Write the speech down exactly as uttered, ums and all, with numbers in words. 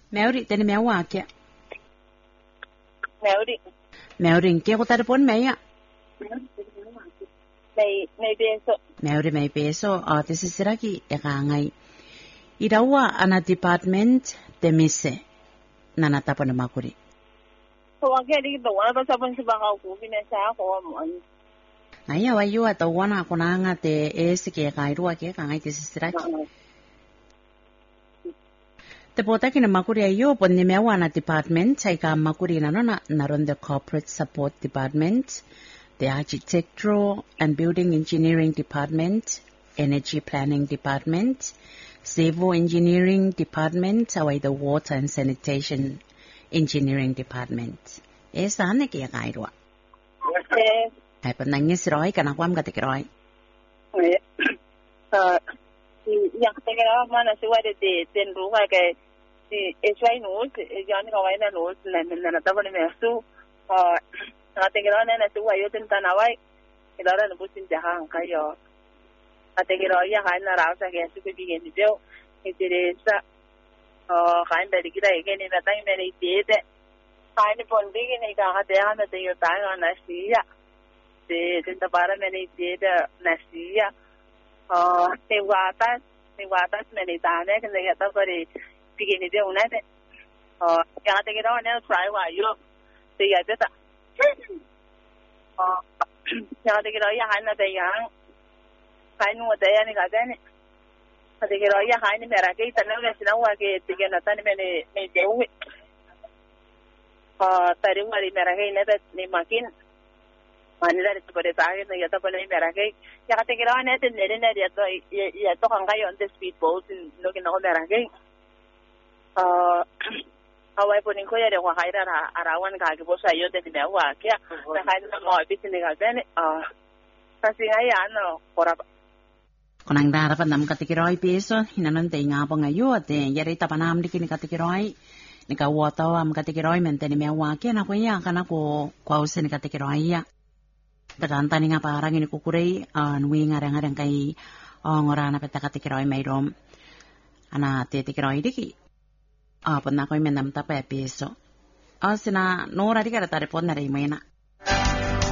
Maori tene mea wake. Maori. Maori ke ko tar pon mea. May may beso. Maori may beso o te sisiraki e ka ngai. Irawa ana department te mise. Nana tapo na makuri. Ko wa ke ri to wa ba sa pon sa ba ko bine sa ko mo. Naya wa yu ata wana ko nanga te ese ke ka irua ke ka ngai te sisiraki. Te potaki na makuri ayo pon ni mea wana department ai ka makuri na nona naron the corporate support department, the architectural and building engineering department, energy planning department, civil engineering department, away the water and sanitation engineering department. Esa ane ke ka irua. Eh. Ai pon nang nisroi kana kwam ka tikroi. Eh. Uh, yang kira mana suara de den ruha ke si eswai nus yang kau ina nus na na na tahu ni mesu ah nanti kira na na suara yo tentang awai kira na busin jahan kayo nanti kira ya kan na rasa ke suku bikin video itu sa ah kan dari kita ini na tanya mana itu deh kan pun bikin ni kah ada na tanya tanya na siya de tentang para mana itu deh na siya ah tewatas tewatas mana tanya kan dia tahu kali bikin dia una de ah yang ada kita orang try wa yo dia ada tak ah yang ada kita ya kan ada yang kan nu ada yang ni ada ni ada kita ya kan ni mereka kita nak nasi nawa ke tiga nata ni mana ni jauh ah tadi mari mereka ini ada ni makin mana dari seperti tadi ni kita boleh mereka yang kata kita orang itu ni ni dia tu ya tu kan kaya on the speedboat ni kita nak mereka ah awai pun ingko ya deh wah hari ara arawan kaki bos ayo deh tidak wah kia dah hari nak mau habis ni kan ah kasih ayah ano korap Konang dara pa nam katikiroi peso hinanon te nga pa ngayo te yari tapanam di kini katikiroi ni ka wata am katikiroi mente ni mewa kia na ko ya kana ko kwause ni katikiroi ya Takanta ni nga parang ini kukurei nui ngarang-ngarang kay ngorana peta katikiroi mayrom ana te tikiroi diki Ah, pun nak kau menam tak peso. Ah, sina nora di kada tarik pun nari mana.